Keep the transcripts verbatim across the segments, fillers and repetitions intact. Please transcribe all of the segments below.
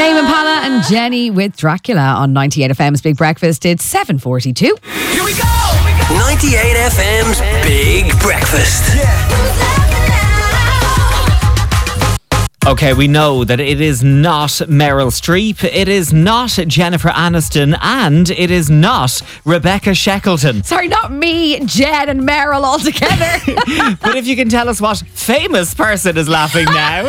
Tame Impala and Jenny with Dracula on ninety-eight F M's Big Breakfast. It's seven forty-two. Here we go! ninety-eight F M's Big Breakfast. Okay, we know that it is not Meryl Streep, it is not Jennifer Aniston, and it is not Rebecca Shackleton. Sorry, not me, Jed and Meryl all together. But if you can tell us what famous person is laughing now.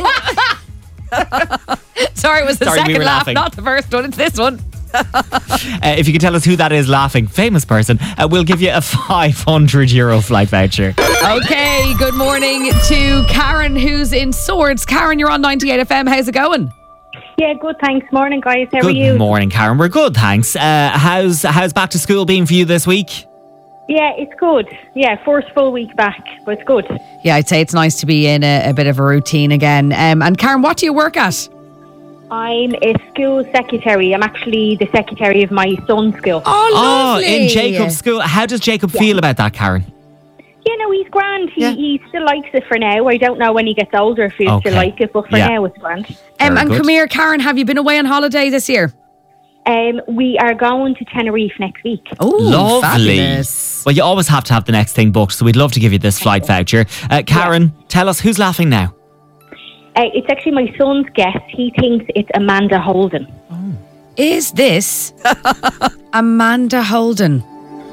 Sorry, it was the Sorry, we second were laugh, laughing. not the first one. It's this one. Uh, if you can tell us who that is laughing, famous person, uh, we'll give you a five hundred euro flight voucher. Okay, good morning to Karen, who's in Swords. Karen, you're on ninety-eight F M. How's it going? Yeah, good, thanks. Morning, guys. How Good are you? morning, Karen. We're good, thanks. Uh, how's how's back to school been for you this week? Yeah, it's good. Yeah, first full week back, but it's good. Yeah, I'd say it's nice to be in a, a bit of a routine again. Um, and Karen, what do you work at? I'm a school secretary. I'm actually the secretary of my son's school. Oh, lovely. Oh, in Jacob's school. How does Jacob Yeah. feel about that, Karen? You know, he's grand. He, Yeah. he still likes it for now. I don't know when he gets older if he'll Okay. still like it, but for Yeah. now it's grand. Um, Very and good. come here, Karen, have you been away on holiday this year? Um, we are going to Tenerife next week. Oh, Lovely. fabulous. Well, you always have to have the next thing booked, so we'd love to give you this flight voucher. Uh, Karen, tell us who's laughing now. Uh, it's actually my son's guess. He thinks it's Amanda Holden. Is this Amanda Holden?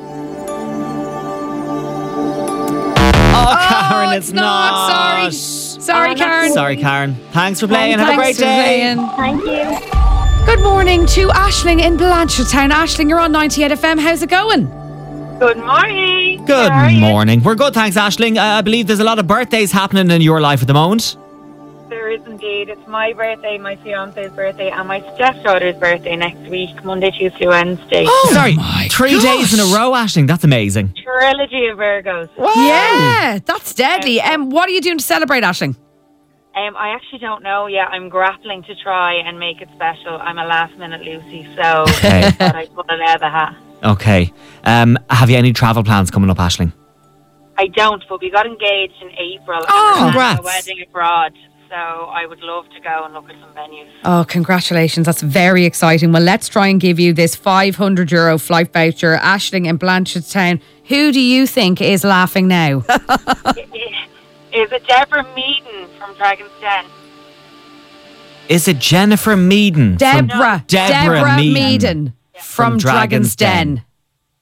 Oh, Karen, Oh, it's, it's not. Sorry. Sorry, Oh, that's Karen. Sorry, Karen. Thanks for playing. Have a Thanks great for day. playing. Thank you. Good morning to Aisling in Blanchardstown. Aisling, you're on ninety-eight F M. How's it going? Good morning. Good How are you? morning. We're good, thanks, Aisling. Uh, I believe there's a lot of birthdays happening in your life at the moment. There is indeed. It's my birthday, my fiance's birthday, and my stepdaughter's birthday next week, Monday, Tuesday, Wednesday. Sorry, my three gosh. days in a row, Aisling. That's amazing. Trilogy of Virgos. Yeah, that's deadly. Um, what are you doing to celebrate, Aisling? Um, I actually don't know yet. I'm grappling to try and make it special. I'm a last minute Lucy, so Okay. I thought I'd put it out of the hat. Okay. Um, have you any travel plans coming up, Aisling? I don't, but we got engaged in April. Oh, and we're planning congrats. a wedding abroad, so I would love to go and look at some venues. Oh, congratulations. That's very exciting. Well, let's try and give you this five hundred euro flight voucher. Aisling in Blanchardstown. Who do you think is laughing now? Is it Deborah Meaden from Dragon's Den? Is it Jennifer Meaden? from- Deborah. Deborah Deborah Meaden. Meaden from, From Dragon's Dragon's Den. Den.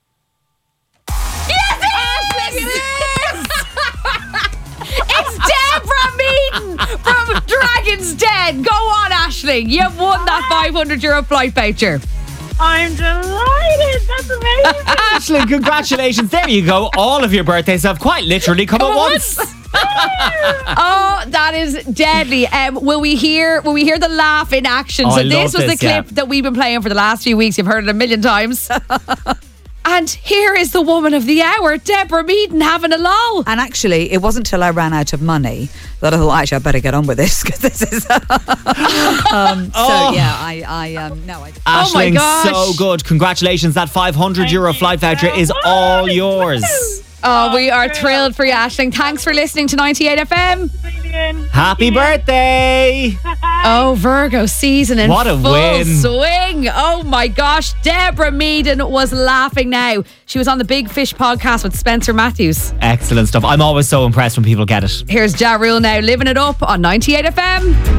Yes, it is! It's Deborah Meaden from Dragon's Den. Go on, Aisling. You've won that five hundred euro flight voucher. I'm delighted. That's amazing. Aisling, congratulations. There you go. All of your birthdays have quite literally come, Come at at once. Oh, that is deadly. Um, will we hear? Will we hear the laugh in action? Oh, so I this love was the this, clip yeah. that we've been playing for the last few weeks. You've heard it a million times. And here is the woman of the hour, Deborah Meaden, having a lull. And actually, it wasn't until I ran out of money that I thought, actually, I better get on with this because this is. um, Oh. So yeah, I, I um, no, I. Oh my Aisling, gosh. so good. Congratulations. That five hundred euro you flight voucher so is much. all yours. Oh, we are thrilled. thrilled for you, Aisling. Thanks for listening to ninety-eight F M. Brilliant. Happy birthday. Oh, Virgo season in What a full win. swing. Oh my gosh. Deborah Meaden was laughing now. She was on the Big Fish podcast with Spencer Matthews. Excellent stuff. I'm always so impressed when people get it. Here's Ja Rule now, living it up on ninety-eight F M.